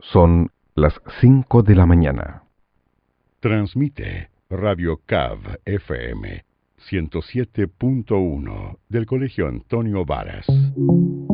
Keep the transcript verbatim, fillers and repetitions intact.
Son las cinco de la mañana. Transmite Radio C A V F M ciento siete punto uno del Colegio Antonio Varas.